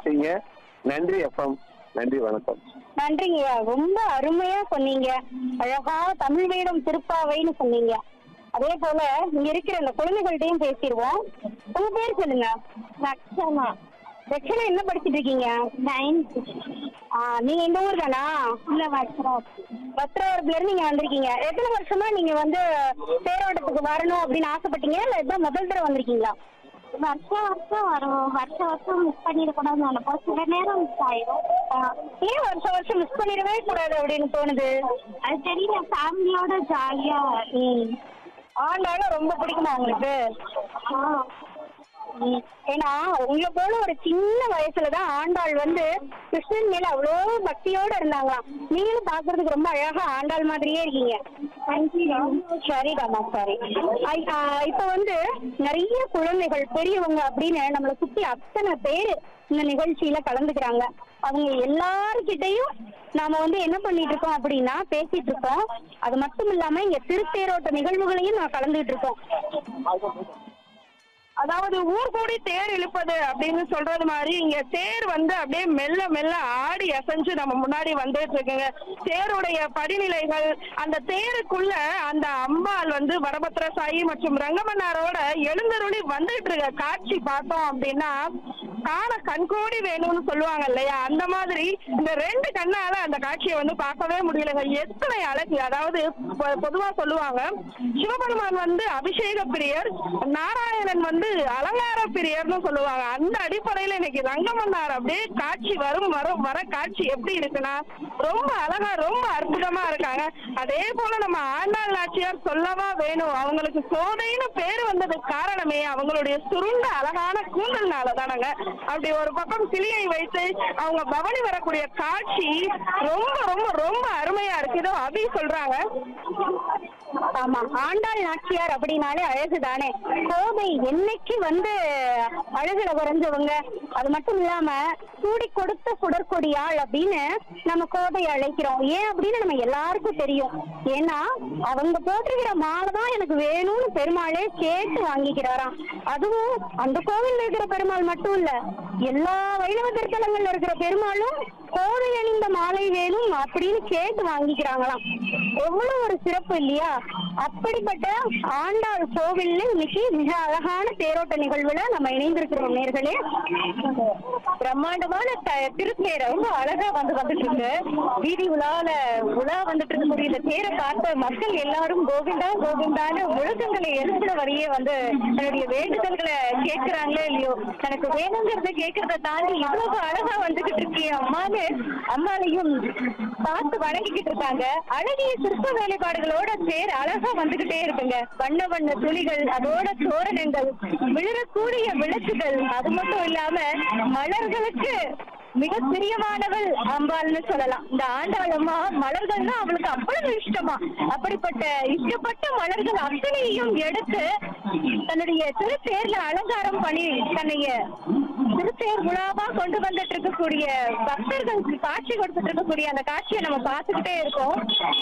செய்யுங்க. நன்றி எஃப்எம். நன்றி, வணக்கம். நன்றிங்கய்யா, ரொம்ப அருமையா சொன்னீங்க. அழகா தமிழ் வேடம் திருப்பாவைன்னு சொன்னீங்க. அதே போல இங்க இருக்கிற அந்த குழந்தைகள்கிட்டையும் பேசிடுவோம். உங்க பேர் சொல்லுங்க. ரக்ஷனா. ரக்ஷனா என்ன படிச்சிட்டு இருக்கீங்க? 9th. நீங்க இந்த ஊர் தானா? இல்ல, வத்ராவரத்துல இருந்து நீங்க வந்திருக்கீங்க. எத்தனை வருஷமா நீங்க வந்து தேரோட்டத்துக்கு வரணும் அப்படின்னு ஆசைப்பட்டீங்க, இல்ல இதான் முதல் தடவை வந்திருக்கீங்களா? வருஷம் வரும். வருஷம் மிஸ் பண்ணிடக்கூடாதுன்னு நினைப்போம். சில நேரம் மிஸ் ஆயிடும். ஏன் வருஷம் மிஸ் பண்ணிடவே கூடாது அப்படின்னு தோணுது? அது தெரியல, ஃபேமிலியோட ஜாலியா. ஆண்டாலும் ரொம்ப பிடிக்குமா உங்களுக்கு? ஏன்னா உங்களை போல ஒரு சின்ன வயசுலதான் ஆண்டாள் வந்து கிருஷ்ணன் மேல அவ்வளோ பக்தியோட இருந்தாங்களாம். நீங்களும் பாக்குறதுக்கு ரொம்ப அழகா ஆண்டாள் மாதிரியே இருக்கீங்க. சரிடாமா, சரி. இப்ப வந்து நிறைய குழந்தைகள், பெரியவங்க அப்படின்னு நம்மளை சுத்தி அத்தனை பேரு இந்த நிகழ்ச்சியில கலந்துக்கிறாங்க. அவங்க எல்லார்கிட்டையும் நாம வந்து என்ன பண்ணிட்டு இருக்கோம் அப்படின்னா பேசிட்டு இருக்கோம். அது மட்டும் இல்லாம இங்க திருத்தேரோட்ட நிகழ்வுகளையும் நான் கலந்துட்டு இருக்கோம். அதாவது ஊர் கூடி தேர் இழுப்பது அப்படின்னு சொல்றது மாதிரி இங்க தேர் வந்து அப்படியே மெல்ல மெல்ல ஆடி அசைஞ்சு நம்ம முன்னாடி வந்துட்டு இருக்குங்க. தேருடைய படிநிலைகள், அந்த தேருக்குள்ள அந்த அம்பாள் வந்து வடபத்திர சாயி மற்றும் ரங்கமன்னாரோட எழுந்தருளி வந்துட்டு இருக்க காட்சி பார்த்தோம் அப்படின்னா காண கண்கோடி வேணும்னு சொல்லுவாங்க இல்லையா, அந்த மாதிரி இந்த 2 கண்ணால அந்த காட்சியை வந்து பார்க்கவே முடியலங்க. எத்தனை அழகு! அதாவது பொதுவா சொல்லுவாங்க சிவபெருமான் வந்து அபிஷேக பிரியர், நாராயணன் வந்து அலங்கார பிரியர்னு சொல்லுவாங்க. அந்த அடிப்படையில இன்னைக்கு ரங்கமன்னார் அப்படியே காட்சி வர காட்சி எப்படி இருக்குன்னா ரொம்ப அழகா, ரொம்ப அற்புதமா இருக்காங்க. அதே போல நம்ம ஆண்டாள் நாச்சியார் சொல்லவா வேணும். அவங்களுக்கு சோதைன்னு பேரு வந்ததுக்கு காரணமே அவங்களுடைய சுருண்ட அழகான கூந்தல்னால தானங்க. அப்படி ஒரு பக்கம் கிளியை வைத்து அவங்க பவனி வரக்கூடிய காட்சி ரொம்ப ரொம்ப ரொம்ப அருமையா இருக்கு. இதோ அபி சொல்றாங்க. ஆமா, ஆண்டாள் நாச்சியார் அப்படின்னாலே அழகுதானே. கோதை என்னைக்கு வந்து அழகுல குறைஞ்சவங்க. அது மட்டும் இல்லாம சூடி கொடுத்த சுடற்கொடியாள் அப்படின்னு நம்ம கோதையை அழைக்கிறோம். ஏன் அப்படின்னு நம்ம எல்லாருக்கும் தெரியும். ஏன்னா அவங்க போட்டிருக்கிற மாலை தான் எனக்கு வேணும்னு பெருமாளே கேட்டு வாங்கிக்கிறாராம். அதுவும் அந்த கோவில்ல இருக்கிற பெருமாள் மட்டும் இல்ல, எல்லா வைணவ திருத்தலங்கள்ல இருக்கிற பெருமாளும் கோதை அணிந்த மாலை வேணும் அப்படின்னு கேட்டு வாங்கிக்கிறாங்களாம். எவ்வளவு ஒரு சிறப்பு இல்லையா? அப்படிப்பட்ட ஆண்டாள் கோவில்ல இன்னைக்கு மிக அழகான தேரோட்ட நிகழ்வுல நம்ம இணைந்திருக்கிறோம். நேர்களே, பிரம்மாண்டமான திருத்தேர் ரொம்ப அழகா வந்துட்டு இருக்கு. வீதி உலா வந்துட்டு இருக்கக்கூடிய இந்த தேரை பார்த்த மக்கள் எல்லாரும் கோவிந்தா கோவிந்தான்னு முழக்கங்களை எழுப்புற வரையே வந்து தன்னுடைய வேண்டுதல்களை கேட்கிறாங்களே இல்லையோ, தனக்கு வேணுங்கிறத கேட்கறத தாண்டி இவ்வளவு அழகா வந்துகிட்டு இருக்கே அம்மான்னு அம்மாலையும் பார்த்து வணங்கிக்கிட்டு இருக்காங்க. அழகிய சிற்ப வேலைப்பாடுகளோட தேர் அழகா வந்துகிட்டே இருக்குங்க. வண்ண வண்ண துளிகள், அதோட தோரணங்கள், விழக்கூடிய விளக்குகள், அது மட்டும் இல்லாம மலர்களுக்கு மிக பிரியமானவள் அம்பாள்னு சொல்லலாம். இந்த ஆண்டாள் அம்மா மலர்கள்னா அவளுக்கு அவ்வளவு இஷ்டமா. அப்படிப்பட்ட இஷ்டப்பட்ட மலர்கள் அத்தனையும் எடுத்து தன்னுடைய திருத்தேர்ல அலங்காரம் பண்ணி தன்னைய திருத்தேர் விழாவா கொண்டு வந்துட்டு இருக்கக்கூடிய பக்தர்களுக்கு காட்சி கொடுத்துட்டு இருக்கக்கூடிய அந்த காட்சியை நம்ம பார்த்துக்கிட்டே இருக்கோம்.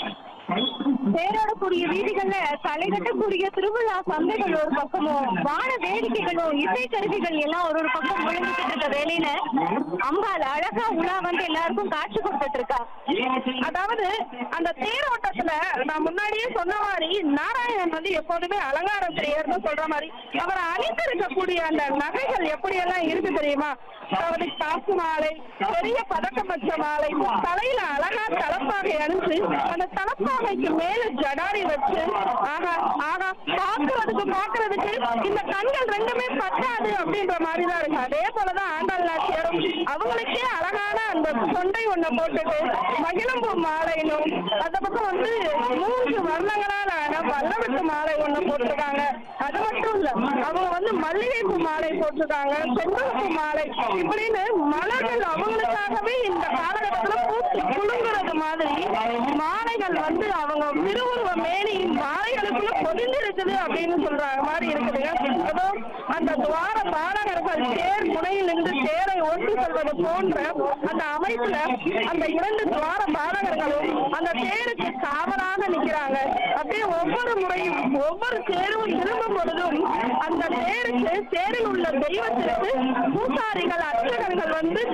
தேரோடக்கூடிய வீதிகள்ல களை கட்டக்கூடிய திருவிழா சந்தைகள் ஒரு பக்கமும், வான வேடிக்கைகளும் இசை கருவிகள் எல்லாம் ஒரு பக்கம் விழுந்துட்டு இருக்க வேலையில அம்பாள் அழகா உலா வந்து எல்லாருக்கும் காட்சி கொடுத்துட்டு இருக்கா. அதாவது அந்த தேரோட்டத்துல நான் முன்னாடியே சொன்ன மாதிரி நாராயணன் வந்து எப்போதுமே அலங்கார பிரியர்னு சொல்ற மாதிரி அவர் அணிந்து இருக்கக்கூடிய அந்த நகைகள் எப்படி எல்லாம் இருக்கு தெரியுமா? அதாவது காசு மாலை, பெரிய பதக்கம் வச்ச மாலை, தலையில அழகா தலப்பாகை அணிஞ்சு அந்த தலப்பாகைக்கு மேல ஜடாரி வச்சு ஆகா ஆகா பாக்குறதுக்கு இந்த கண்கள் 2மே பத்தாது அப்படின்ற மாதிரிதான் இருக்கு. அதே போலதான் ஆண்டாள் நாச்சியாரும் அவங்களுக்கே அழகான அந்த சொண்டை ஒண்ணு போட்டுட்டு மகிழம்பூ மாலைனும் அந்த பக்கம் வந்து 3 வர்ணங்களால வல்லவட்டு மாலை ஒண்ணு போட்டிருக்காங்க. அது மட்டும் இல்ல, அவங்க வந்து மல்லிகைப்பூ மாலை போட்டிருக்காங்க, செம்பருப்பு மாலை, இப்படின்னு மலர்கள் அவங்களுக்காகவே இந்த காலகட்டத்துல பூத்து குலுங்குறது மாதிரி மாலைகள் வந்து அவங்க திருவுருவ மேனி மாலைகளுக்குள்ள பொதிந்து இருக்குது அப்படின்னு சொல்றாங்க மாதிரி இருக்குதுங்க. அதோ அந்த துவார பாலகர்கள் தேர் முனையில் இருந்து தேரை ஒட்டி செல்வது போன்ற அந்த அமைப்புல அந்த 2 துவார பாலகர்களும் அந்த தேருக்கு காவலாக நிக்கிறாங்க. அப்படியே ஒவ்வொரு முறையும் ஒவ்வொரு தேரும் திரும்பும் பொழுதும் அந்த தேருக்கு தேரில் உள்ள தெய்வத்திற்கு பூசாரிகள் அர்ச்சகர்கள் வந்து